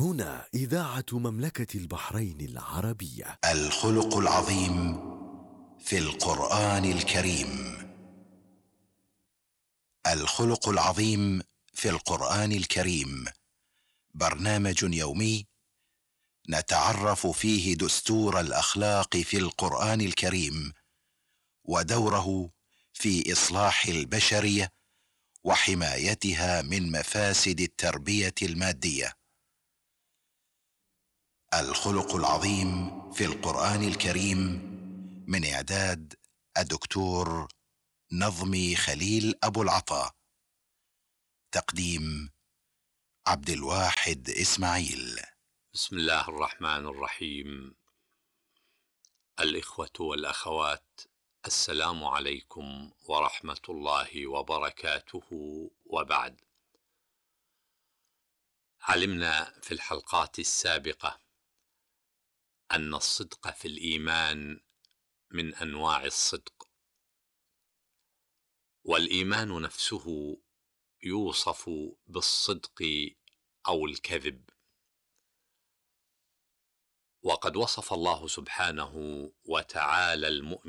هنا إذاعة مملكة البحرين العربية. الخلق العظيم في القرآن الكريم. الخلق العظيم في القرآن الكريم برنامج يومي نتعرف فيه دستور الأخلاق في القرآن الكريم ودوره في إصلاح البشرية وحمايتها من مفاسد التربية المادية. الخلق العظيم في القرآن الكريم من إعداد الدكتور نظمي خليل أبو العطا، تقديم عبد الواحد إسماعيل. بسم الله الرحمن الرحيم. الإخوة والأخوات، السلام عليكم ورحمة الله وبركاته، وبعد. علمنا في الحلقات السابقة أن الصدق في الإيمان من أنواع الصدق، والإيمان نفسه يوصف بالصدق أو الكذب. وقد وصف الله سبحانه وتعالى المؤمن